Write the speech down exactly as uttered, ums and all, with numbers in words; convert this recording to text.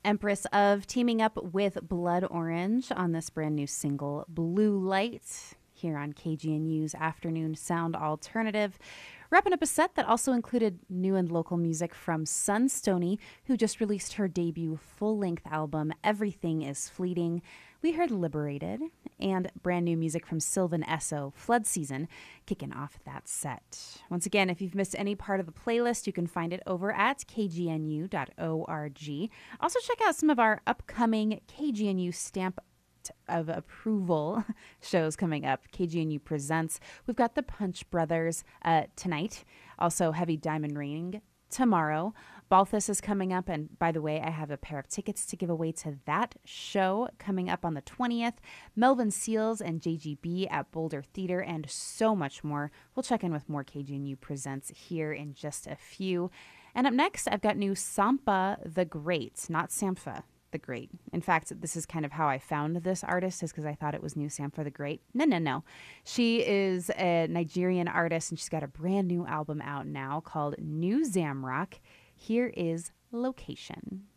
Empress of teaming up with Blood Orange on this brand new single, Blue Light, here on K G N U's Afternoon Sound Alternative. Wrapping up a set that also included new and local music from Sunstony, who just released her debut full-length album, Everything is Fleeting. We heard Liberated, and brand new music from Sylvan Esso, Flood Season, kicking off that set. Once again, if you've missed any part of the playlist, you can find it over at k g n u dot org. Also check out some of our upcoming K G N U Stamp of Approval shows coming up. K G N U Presents. We've got the Punch Brothers uh, tonight. Also Heavy Diamond Ring tomorrow. Balthus is coming up, and by the way, I have a pair of tickets to give away to that show coming up on the twentieth. Melvin Seals and J G B at Boulder Theater, and so much more. We'll check in with more K G N U Presents here in just a few. And up next, I've got new Sampa the Great, not Sampha the Great. In fact, this is kind of how I found this artist, is because I thought it was new Sampha the Great. No, no, no. She is a Nigerian artist, and she's got a brand new album out now called New Zamrock. Here is Location.